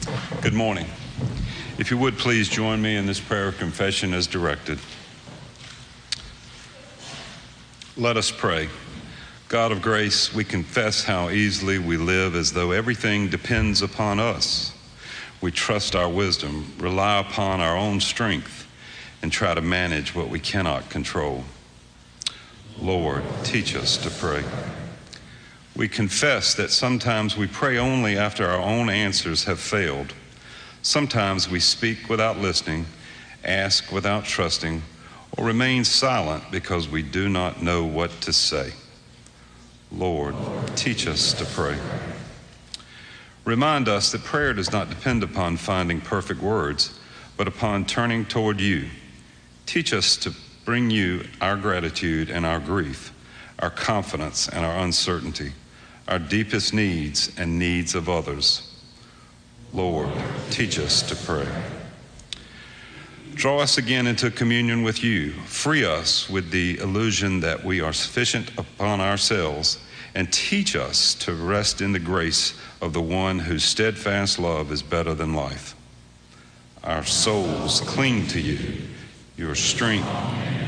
Good morning. If you would please join me in this prayer of confession as directed. Let us pray. God of grace, we confess how easily we live as though everything depends upon us. We trust our wisdom, rely upon our own strength, and try to manage what we cannot control. Lord, teach us to pray. We confess that sometimes we pray only after our own answers have failed. Sometimes we speak without listening, ask without trusting, or remain silent because we do not know what to say. Lord, teach us to pray. Remind us that prayer does not depend upon finding perfect words, but upon turning toward you. Teach us to bring you our gratitude and our grief, our confidence and our uncertainty, our deepest needs and needs of others. Lord, teach us to pray. Draw us again into communion with you. Free us with the illusion that we are sufficient upon ourselves, and teach us to rest in the grace of the one whose steadfast love is better than life. Our souls cling to you. Your strength